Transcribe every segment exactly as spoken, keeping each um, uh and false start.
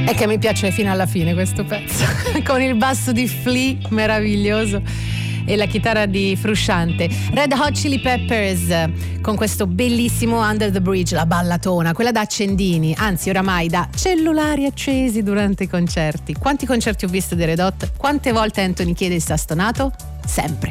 È che mi piace fino alla fine questo pezzo con il basso di Flea meraviglioso e la chitarra di Frusciante. Red Hot Chili Peppers con questo bellissimo Under the Bridge, la ballatona, quella da accendini, anzi oramai da cellulari accesi durante i concerti. Quanti concerti ho visto dei Red Hot? Quante volte Anthony chiede il sastonato? Sempre.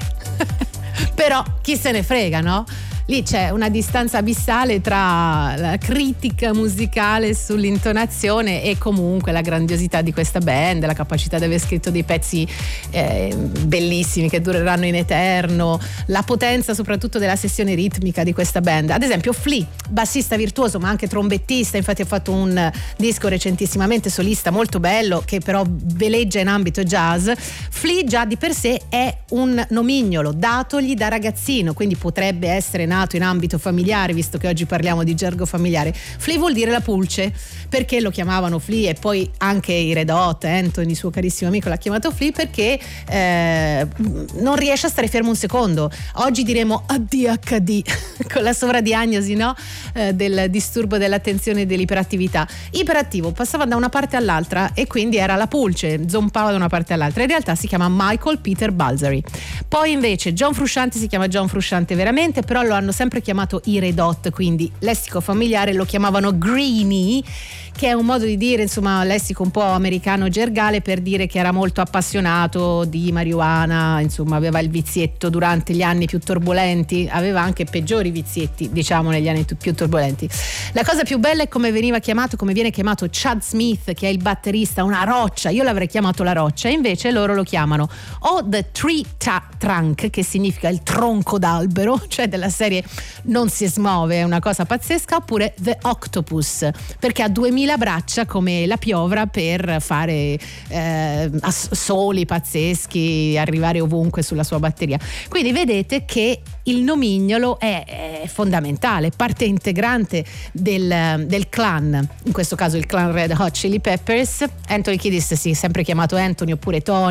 Però chi se ne frega, no? Lì c'è una distanza abissale tra la critica musicale sull'intonazione e comunque la grandiosità di questa band, la capacità di aver scritto dei pezzi eh, bellissimi che dureranno in eterno, la potenza soprattutto della sessione ritmica di questa band. Ad esempio Flea, bassista virtuoso ma anche trombettista, infatti ha fatto un disco recentissimamente solista molto bello che però veleggia in ambito jazz. Flea già di per sé è un nomignolo datogli da ragazzino, quindi potrebbe essere nato in ambito familiare, visto che oggi parliamo di gergo familiare. Flea vuol dire la pulce, perché lo chiamavano Flea, e poi anche i Red Hot, Anthony, suo carissimo amico, l'ha chiamato Flea perché eh, non riesce a stare fermo un secondo. Oggi diremo A D H D con la sovradiagnosi, no? Eh, del disturbo dell'attenzione e dell'iperattività. Iperattivo, passava da una parte all'altra e quindi era la pulce, zompava da una parte all'altra. In realtà si chiama Michael Peter Balsari. Poi invece John Frusciante si chiama John Frusciante veramente, però lo hanno sempre chiamato i Red Hot, quindi lessico familiare lo chiamavano Greenie, che è un modo di dire, insomma, lessico un po' americano gergale per dire che era molto appassionato di marijuana, insomma aveva il vizietto durante gli anni più turbolenti, aveva anche peggiori vizietti, diciamo, negli anni più turbolenti. La cosa più bella è come veniva chiamato, come viene chiamato Chad Smith, che è il batterista, una roccia. Io l'avrei chiamato la roccia, invece loro lo chiamano o The Tree ta- Trunk, che significa il tronco d'albero, cioè della serie non si smuove, è una cosa pazzesca, oppure The Octopus, perché ha duemila braccia come la piovra per fare eh, soli pazzeschi, arrivare ovunque sulla sua batteria. Quindi vedete che il nomignolo è, è fondamentale, parte integrante del, del clan, in questo caso il clan Red Hot Chili Peppers. Anthony Kiedis si è sempre chiamato Anthony oppure Tony